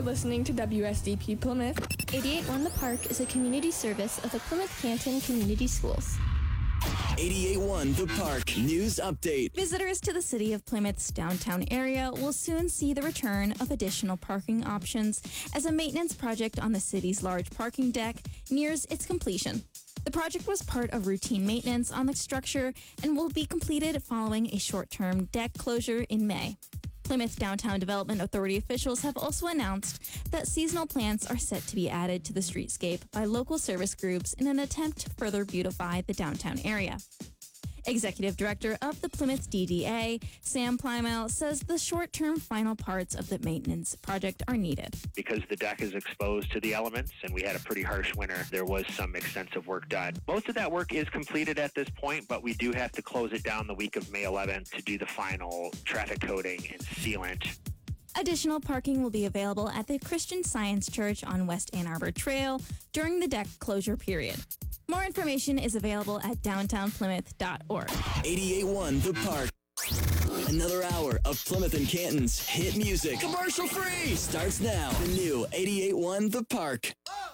You're listening to WSDP Plymouth. 88.1 The Park is a community service of the Plymouth Canton Community Schools. 88.1 The Park News Update. Visitors to the city of Plymouth's downtown area will soon see the return of additional parking options as a maintenance project on the city's large parking deck nears its completion. The project was part of routine maintenance on the structure and will be completed following a short-term deck closure in May. Plymouth Downtown Development Authority officials have also announced that seasonal plants are set to be added to the streetscape by local service groups in an attempt to further beautify the downtown area. Executive Director of the Plymouth DDA, Sam Plymouth, says the short-term final parts of the maintenance project are needed. Because the deck is exposed to the elements and we had a pretty harsh winter, there was some extensive work done. Most of that work is completed at this point, but we do have to close it down the week of May 11th to do the final traffic coating and sealant. Additional parking will be available at the Christian Science Church on West Ann Arbor Trail during the deck closure period. More information is available at downtownplymouth.org. 88.1 The Park. Another hour of Plymouth and Canton's hit music. Commercial free! Starts now. The new 88.1 The Park.